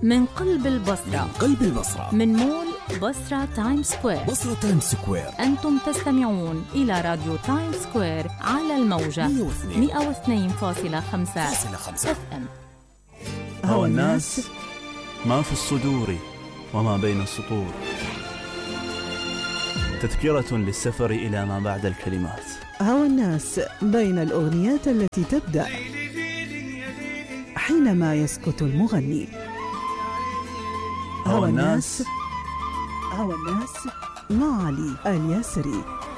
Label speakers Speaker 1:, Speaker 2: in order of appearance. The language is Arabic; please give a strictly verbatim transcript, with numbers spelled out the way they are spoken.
Speaker 1: من قلب البصرة
Speaker 2: من قلب البصرة
Speaker 1: من مول بصرة تايم سكوير.
Speaker 2: بصرة تايم سكوير.
Speaker 1: أنتم تستمعون إلى راديو تايم سكوير على الموجة مئة واثنين فاصلة خمسة اف ام.
Speaker 3: هوى الناس ما في الصدور وما بين السطور، تذكرة للسفر إلى ما بعد الكلمات.
Speaker 4: هوى الناس بين الأغنيات التي تبدأ حينما يسكت المغني.
Speaker 3: هوى الناس
Speaker 4: هوى الناس مع علي الياسري.